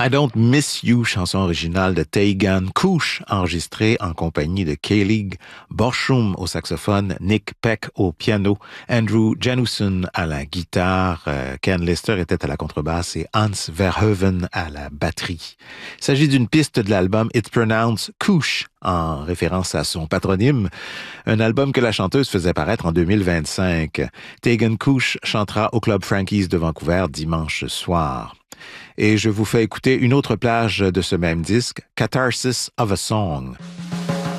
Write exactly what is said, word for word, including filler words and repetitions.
I Don't Miss You, chanson originale de Tegan Kush, enregistrée en compagnie de Kayleigh Borshum au saxophone, Nick Peck au piano, Andrew Januson à la guitare, euh, Ken Lister était à la contrebasse et Hans Verhoeven à la batterie. Il s'agit d'une piste de l'album It's Pronounced Kush, en référence à son patronyme, un album que la chanteuse faisait paraître en deux mille vingt-cinq. Tegan Kush chantera au Club Frankie's de Vancouver dimanche soir. Et je vous fais écouter une autre plage de ce même disque, Catharsis of a Song.